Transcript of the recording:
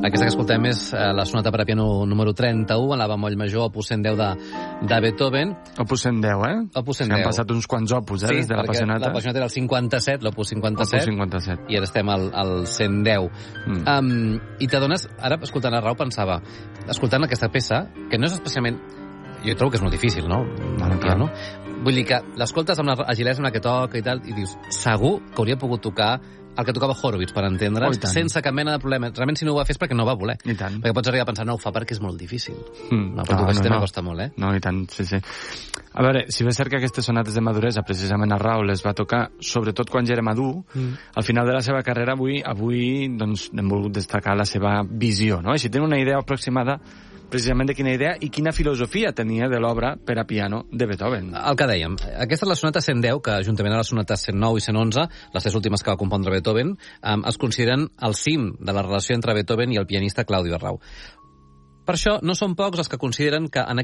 Aquesta que escoltem és la sonata per a piano número 31, en la bemoll major, opus 110 de Beethoven. Opus 110, eh? Opus 110. Han passat uns quants opus, sí, des de l'Apassionata. Sí, l'Apassionata era el 57, l'opus 57. Opus 57. I ara estem al 110. I t'adones, ara escoltant a Rau pensava, escoltant aquesta peça, que no és especialment... Jo trobo que és molt difícil, no? Clar. Vull dir que l'escoltes amb la agilesa amb la que toca i tal, i dius, segur que hauria pogut tocar el que tocava Horowitz, per entendre's, sense cap mena de problema. Realment, si no ho va fer és perquè no va voler. I tant. Perquè pots arribar a pensar, no, ho fa perquè és molt difícil. No, però tu també costa molt, eh? No, i tant, sí. A veure, si bé és cert que aquestes sonates de maduresa, precisament a Raul les va tocar, sobretot quan ja era madur, al final de la seva carrera, avui doncs, hem volgut destacar la seva visió, no? Així tenen una idea aproximada precisament de quina idea i quina filosofia tenia de l'obra per a piano de Beethoven. El que dèiem, aquesta és la sonata 110, que juntament a les sonates 109 i 111, les tres últimes que va compondre Beethoven, es consideren el cim de la relació entre Beethoven i el pianista Claudio Arrau. Per això, no són pocs els que consideren que en